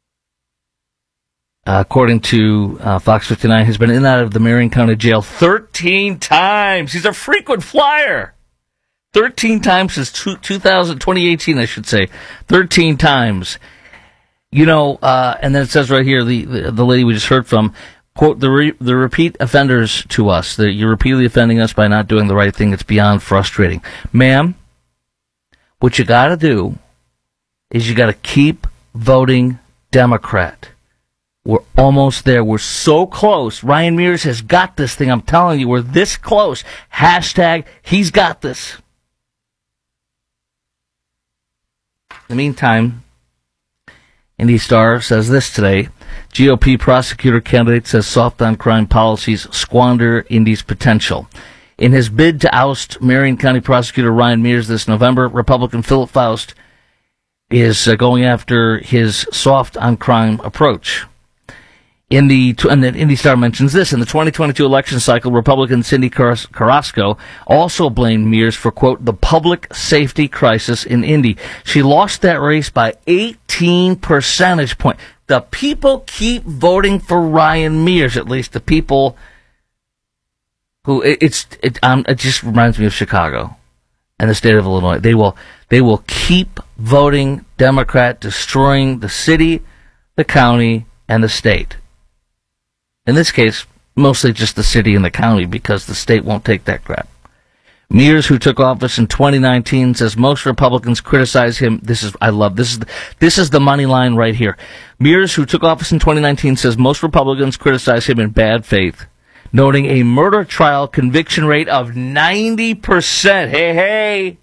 Speaker 14: Uh, according to uh, Fox fifty-nine, he's been in and out of the Marion County Jail thirteen times. He's a frequent flyer. thirteen times since two, two thousand, twenty eighteen, I should say. thirteen times. You know, uh, and then it says right here, the, the, the lady we just heard from, quote, the re- the repeat offenders to us, that you're repeatedly offending us by not doing the right thing. It's beyond frustrating. Ma'am, what you got to do is you got to keep voting Democrat. We're almost there. We're so close. Ryan Mears has got this thing. I'm telling you, we're this close. Hashtag, he's got this. In the meantime, Indy Star says this today. G O P prosecutor candidate says soft on crime policies squander Indy's potential. In his bid to oust Marion County prosecutor Ryan Mears this November, Republican Philip Faust is uh, going after his soft on crime approach. In the and the Indy Star mentions this, in the twenty twenty-two election cycle, Republican Cindy Caras- Carrasco also blamed Mears for, quote, the public safety crisis in Indy. She lost that race by eighteen percentage points. The people keep voting for Ryan Mears, at least the people who, it, it's, it, um, it just reminds me of Chicago and the state of Illinois. They will, they will keep voting Democrat, destroying the city, the county, and the state. In this case, mostly just the city and the county, because the state won't take that crap. Mears, who took office in twenty nineteen, says most Republicans criticize him. This is, I love, this is, this is the money line right here. Mears, who took office in twenty nineteen, says most Republicans criticize him in bad faith, noting a murder trial conviction rate of ninety percent. Hey, hey!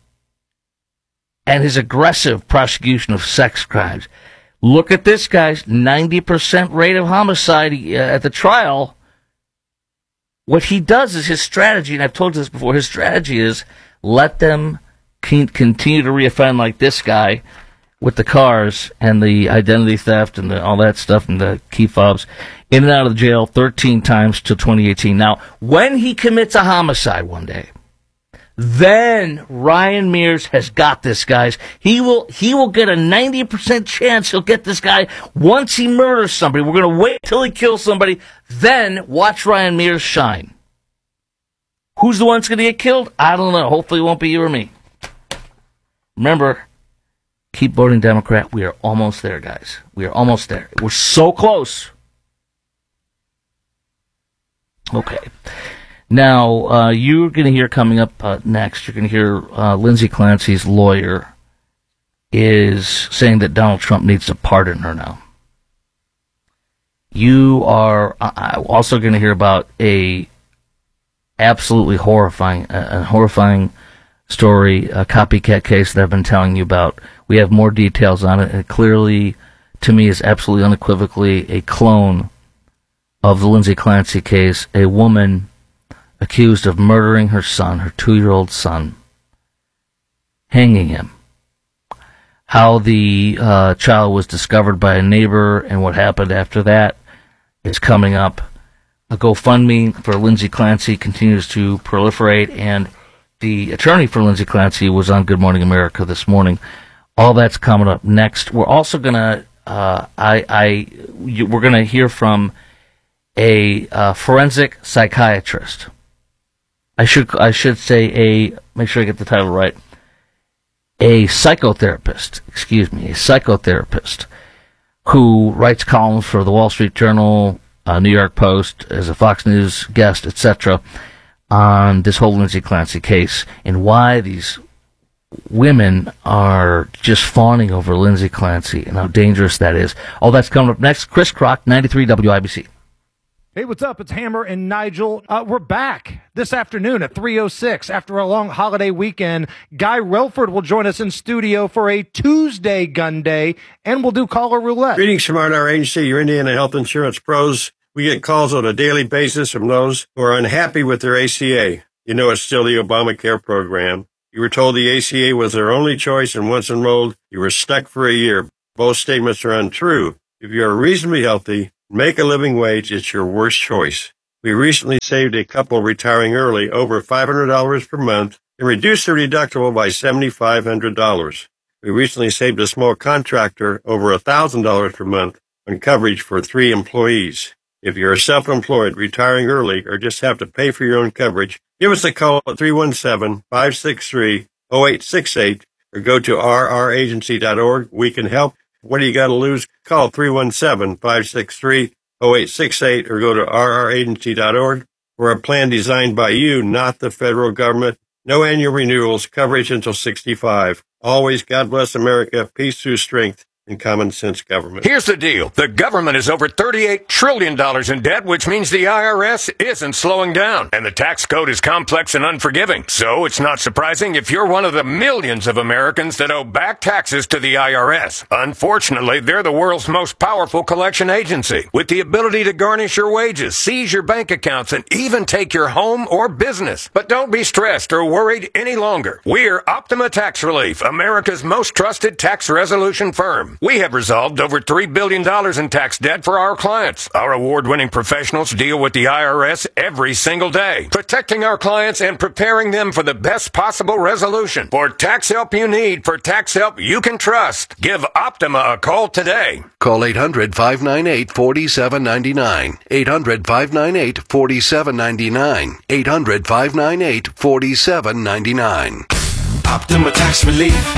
Speaker 14: And his aggressive prosecution of sex crimes. Look at this, guys. ninety percent rate of homicide uh, at the trial. What he does is his strategy, and I've told you this before, his strategy is let them continue to reoffend like this guy with the cars and the identity theft and the, all that stuff and the key fobs, in and out of the jail thirteen times till twenty eighteen. Now, when he commits a homicide one day, then Ryan Mears has got this, guys. He will he will get a ninety percent chance he'll get this guy once he murders somebody. We're going to wait till he kills somebody, then watch Ryan Mears shine. Who's the one that's going to get killed? I don't know. Hopefully it won't be you or me. Remember, keep voting Democrat. We are almost there, guys. We are almost there. We're so close. Okay. Now, uh, you're going to hear coming up uh, next, you're going to hear uh, Lindsay Clancy's lawyer is saying that Donald Trump needs to pardon her now. You are uh, also going to hear about a absolutely horrifying, uh, a horrifying story, a copycat case that I've been telling you about. We have more details on it, and it clearly, to me, is absolutely unequivocally a clone of the Lindsay Clancy case. A woman accused of murdering her son, her two-year-old son, hanging him. How the uh, child was discovered by a neighbor and what happened after that is coming up. A GoFundMe for Lindsay Clancy continues to proliferate, and the attorney for Lindsay Clancy was on Good Morning America this morning. All that's coming up next. We're also gonna, uh, I, I, you, we're gonna hear from a uh, forensic psychiatrist. I should I should say a, make sure I get the title right, a psychotherapist, excuse me, a psychotherapist who writes columns for the Wall Street Journal, uh, New York Post, as a Fox News guest, et cetera, on this whole Lindsay Clancy case and why these women are just fawning over Lindsay Clancy and how dangerous that is. All that's coming up next. Chris Crock, ninety-three W I B C.
Speaker 22: Hey, what's up? It's Hammer and Nigel. Uh, we're back this afternoon at three oh six after a long holiday weekend. Guy Relford will join us in studio for a Tuesday gun day, and we'll do caller roulette.
Speaker 5: Greetings from our agency, your Indiana Health Insurance Pros. We get calls on a daily basis from those who are unhappy with their A C A. You know it's still the Obamacare program. You were told the A C A was their only choice, and once enrolled, you were stuck for a year. Both statements are untrue. If you are reasonably healthy, make a living wage, it's your worst choice. We recently saved a couple retiring early over five hundred dollars per month and reduced their deductible by seven thousand five hundred dollars. We recently saved a small contractor over one thousand dollars per month on coverage for three employees. If you're self-employed, retiring early, or just have to pay for your own coverage, give us a call at three one seven, five six three, zero eight six eight or go to r r agency dot org. We can help. What do you got to lose? Call three one seven, five six three, zero eight six eight or go to r r agency dot org. We're a plan designed by you, not the federal government. No annual renewals, coverage until sixty-five. Always God bless America, peace through strength, and common sense government.
Speaker 6: Here's the deal. The government is over thirty-eight trillion dollars in debt, which means the I R S isn't slowing down. And the tax code is complex and unforgiving. So it's not surprising if you're one of the millions of Americans that owe back taxes to the I R S. Unfortunately, they're the world's most powerful collection agency, with the ability to garnish your wages, seize your bank accounts, and even take your home or business. But don't be stressed or worried any longer. We're Optima Tax Relief, America's most trusted tax resolution firm. We have resolved over three billion dollars in tax debt for our clients. Our award-winning professionals deal with the I R S every single day, protecting our clients and preparing them for the best possible resolution. For tax help you need, for tax help you can trust, give Optima a call today.
Speaker 7: Call eight hundred, five nine eight, four seven nine nine. eight hundred, five nine eight, four seven nine nine. eight hundred, five nine eight, four seven nine nine.
Speaker 8: Optima Tax Relief.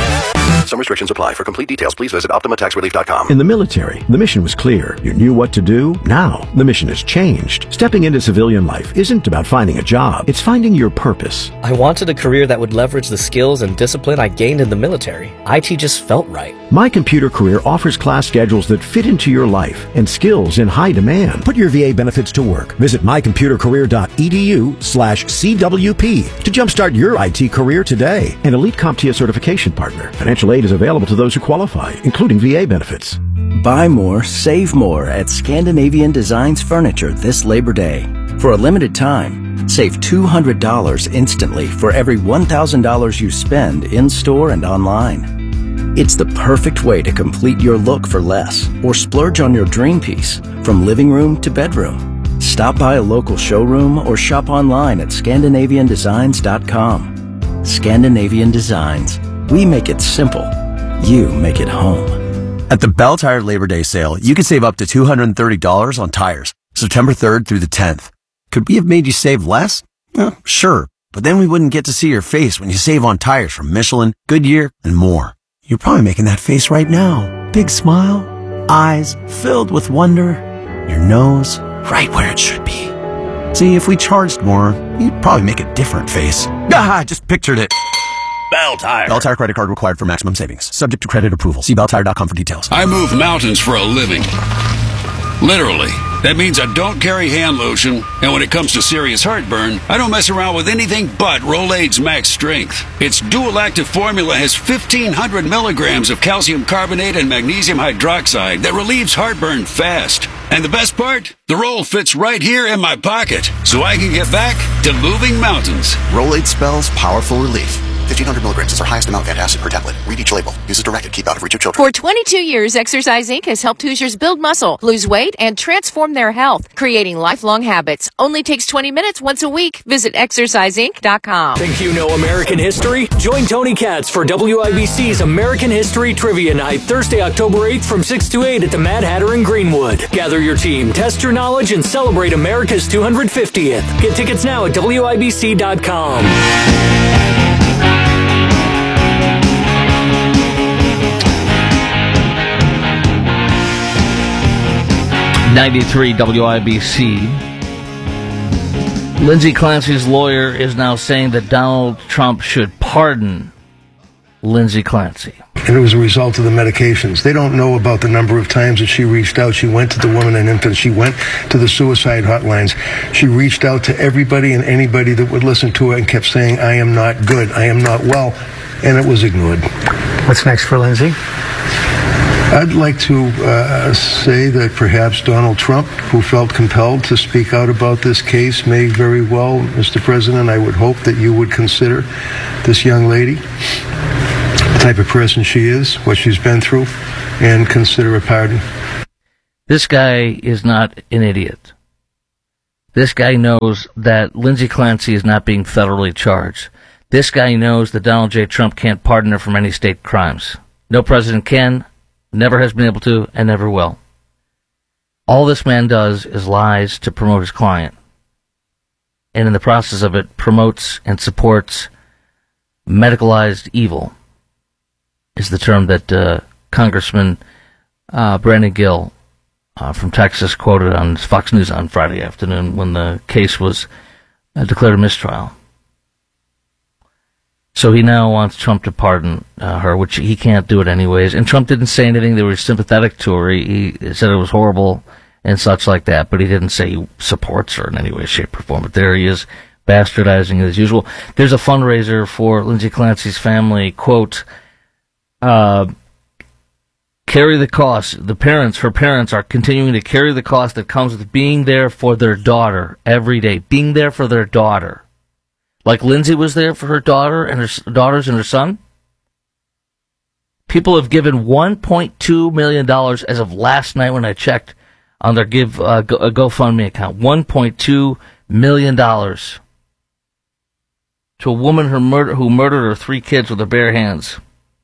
Speaker 7: Some restrictions apply. For complete details, please visit optima tax relief dot com.
Speaker 10: In the military, the mission was clear. You knew what to do. Now, the mission has changed. Stepping into civilian life isn't about finding a job. It's finding your purpose.
Speaker 11: I wanted a career that would leverage the skills and discipline I gained in the military. I T just felt right.
Speaker 10: My Computer Career offers class schedules that fit into your life and skills in high demand. Put your V A benefits to work. Visit my computer career dot e d u slash C W P to jumpstart your I T career today. An Elite CompTIA certification partner. Financial aid is available to those who qualify, including V A benefits.
Speaker 12: Buy more, save more at Scandinavian Designs Furniture this Labor Day. For a limited time, save two hundred dollars instantly for every one thousand dollars you spend in-store and online. It's the perfect way to complete your look for less or splurge on your dream piece from living room to bedroom. Stop by a local showroom or shop online at Scandinavian Designs dot com. Scandinavian Designs. We make it simple. You make it home.
Speaker 13: At the Bell Tire Labor Day sale, you can save up to two hundred thirty dollars on tires, September third through the tenth. Could we have made you save less? Eh, sure, but then we wouldn't get to see your face when you save on tires from Michelin, Goodyear, and more. You're probably making that face right now. Big smile, eyes filled with wonder, your nose right where it should be. See, if we charged more, you'd probably make a different face. Ah, I just pictured it.
Speaker 15: Bell Tire.
Speaker 13: Bell Tire credit card required for maximum savings. Subject to credit approval. See bell tire dot com for details.
Speaker 15: I move mountains for a living. Literally. That means I don't carry hand lotion, and when it comes to serious heartburn, I don't mess around with anything but Rolaids Max Strength. Its dual-active formula has fifteen hundred milligrams of calcium carbonate and magnesium hydroxide that relieves heartburn fast. And the best part? The roll fits right here in my pocket, so I can get back to moving mountains.
Speaker 17: Rolaids spells powerful relief. fifteen hundred milligrams is our highest amount of antacid per tablet. Read each label. Use as directed. Keep out of reach of children.
Speaker 18: For twenty-two years, Exercise Incorporated has helped Hoosiers build muscle, lose weight, and transform their health, creating lifelong habits. Only takes twenty minutes once a week. Visit exercise inc dot com.
Speaker 2: Think you know American history? Join Tony Katz for W I B C's American History Trivia Night, Thursday, October eighth from six to eight at the Mad Hatter in Greenwood. Gather your team, test your knowledge, and celebrate America's two hundred fiftieth. Get tickets now at W I B C dot com.
Speaker 14: ninety-three W I B C. Lindsay Clancy's lawyer is now saying that Donald Trump should pardon Lindsay Clancy.
Speaker 1: And it was a result of the medications. They don't know about the number of times that she reached out. She went to the women and infants. She went to the suicide hotlines. She reached out to everybody and anybody that would listen to her and kept saying, I am not good. I am not well. And it was ignored.
Speaker 4: What's next for Lindsay?
Speaker 1: I'd like to uh, say that perhaps Donald Trump, who felt compelled to speak out about this case, may very well, Mister President, I would hope that you would consider this young lady, the type of person she is, what she's been through, and consider a pardon.
Speaker 14: This guy is not an idiot. This guy knows that Lindsay Clancy is not being federally charged. This guy knows that Donald J. Trump can't pardon her from any state crimes. No president can, never has been able to, and never will. All this man does is lies to promote his client. And in the process of it, promotes and supports medicalized evil, is the term that uh, Congressman uh, Brandon Gill uh, from Texas quoted on Fox News on Friday afternoon when the case was uh, declared a mistrial. So he now wants Trump to pardon uh, her, which he can't do it anyways. And Trump didn't say anything. They were sympathetic to her. He, he said it was horrible and such like that, but he didn't say he supports her in any way, shape, or form. But there he is, bastardizing it as usual. There's a fundraiser for Lindsay Clancy's family, quote, uh, carry the cost. The parents, her parents, are continuing to carry the cost that comes with being there for their daughter every day, being there for their daughter. Like Lindsay was there for her daughter and her daughters and her son. People have given one point two million dollars as of last night when I checked on their Give uh, Go, uh, GoFundMe account. one point two million dollars to a woman who, murder, who murdered her three kids with her bare hands.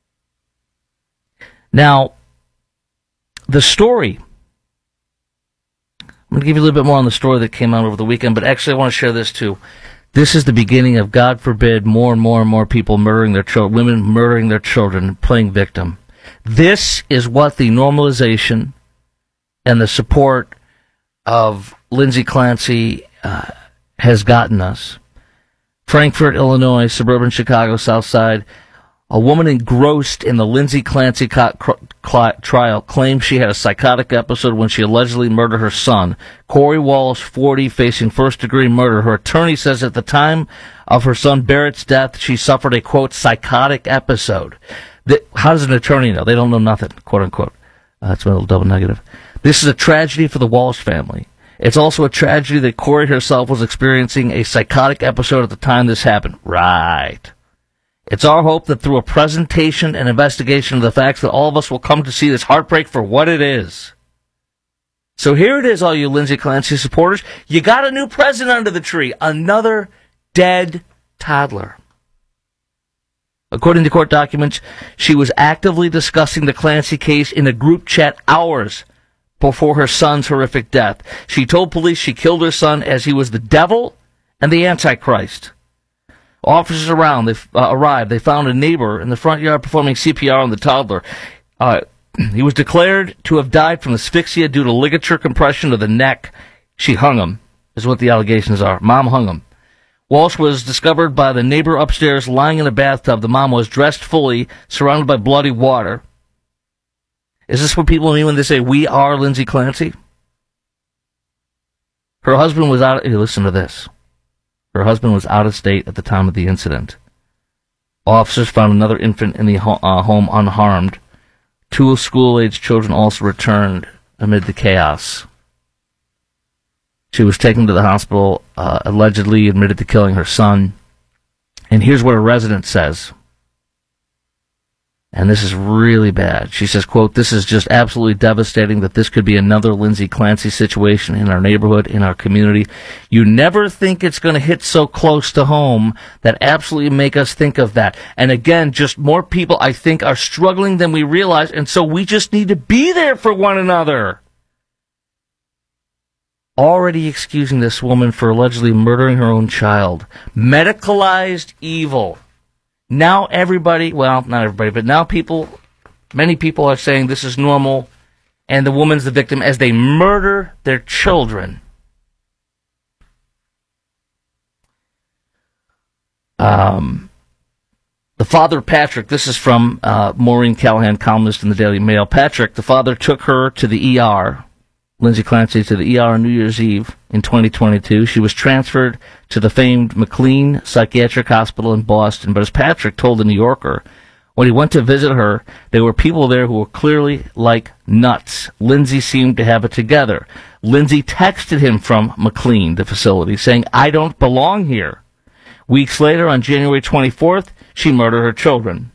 Speaker 14: Now, the story, I'm going to give you a little bit more on the story that came out over the weekend, but actually I want to share this too. This is the beginning of, God forbid, more and more and more people murdering their children, women murdering their children, playing victim. This is what the normalization and the support of Lindsay Clancy uh, has gotten us. Frankfort, Illinois, suburban Chicago, South Side. A woman engrossed in the Lindsay Clancy co- cl- trial claims she had a psychotic episode when she allegedly murdered her son. Corey Wallace, forty, facing first-degree murder. Her attorney says at the time of her son Barrett's death, she suffered a, quote, psychotic episode. The, how does an attorney know? They don't know nothing, quote-unquote. Uh, that's a little double negative. This is a tragedy for the Wallace family. It's also a tragedy that Corey herself was experiencing a psychotic episode at the time this happened. Right. It's our hope that through a presentation and investigation of the facts that all of us will come to see this heartbreak for what it is. So here it is, all you Lindsay Clancy supporters. You got a new president under the tree. Another dead toddler. According to court documents, she was actively discussing the Clancy case in a group chat hours before her son's horrific death. She told police she killed her son as he was the devil and the Antichrist. Officers around, they uh, arrived. They found a neighbor in the front yard performing C P R on the toddler. Uh, he was declared to have died from asphyxia due to ligature compression of the neck. She hung him, is what the allegations are. Mom hung him. Walsh was discovered by the neighbor upstairs lying in a bathtub. The mom was dressed fully, surrounded by bloody water. Is this what people mean when they say, we are Lindsay Clancy? Her husband was out. Hey, listen to this. Her husband was out of state at the time of the incident. Officers found another infant in the ho- uh, home unharmed. Two school-aged children also returned amid the chaos. She was taken to the hospital, uh, allegedly admitted to killing her son. And here's what a resident says. And this is really bad. She says, quote, this is just absolutely devastating that this could be another Lindsay Clancy situation in our neighborhood, in our community. You never think it's going to hit so close to home that absolutely make us think of that. And again, just more people, I think, are struggling than we realize, and so we just need to be there for one another. Already excusing this woman for allegedly murdering her own child. Medicalized evil. Now everybody, well, not everybody, but now people, many people are saying this is normal, and the woman's the victim as they murder their children. Um, The father, Patrick, this is from uh, Maureen Callahan, columnist in the Daily Mail. Patrick, the father, took her to the E R, Lindsay Clancy, to the E R on New Year's Eve in twenty twenty-two. She was transferred to the famed McLean Psychiatric Hospital in Boston. But as Patrick told the New Yorker, when he went to visit her, there were people there who were clearly like nuts. Lindsay seemed to have it together. Lindsay texted him from McLean, the facility, saying, "I don't belong here." Weeks later, on January twenty-fourth, she murdered her children.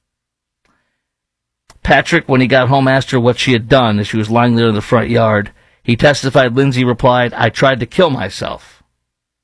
Speaker 14: Patrick, when he got home, asked her what she had done as she was lying there in the front yard. He testified Lindsay replied, "I tried to kill myself."